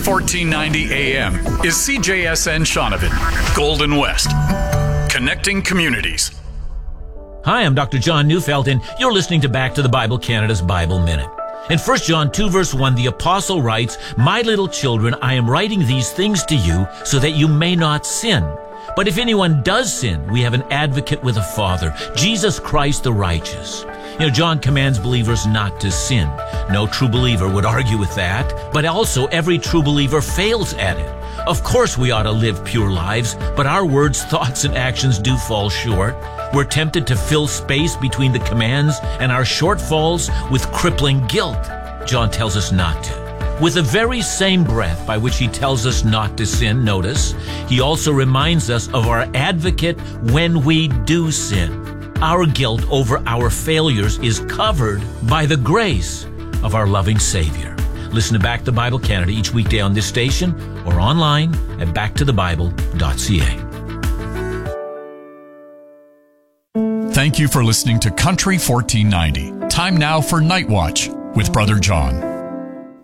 1490 AM is CJSN Shaunavon, Golden West, connecting communities. Hi, I'm Dr. John Neufeld, and you're listening to Back to the Bible Canada's Bible Minute. In 1 John 2, verse 1, the apostle writes, "My little children, I am writing these things to you so that you may not sin. But if anyone does sin, we have an advocate with the Father, Jesus Christ the righteous." John commands believers not to sin. No true believer would argue with that, but also every true believer fails at it. Of course we ought to live pure lives, but our words, thoughts, and actions do fall short. We're tempted to fill space between the commands and our shortfalls with crippling guilt. John tells us not to. With the very same breath by which he tells us not to sin, notice, he also reminds us of our advocate when we do sin. Our guilt over our failures is covered by the grace of our loving Savior. Listen to Back to the Bible Canada each weekday on this station or online at backtothebible.ca. Thank you for listening to Country 1490. Time now for Night Watch with Brother John.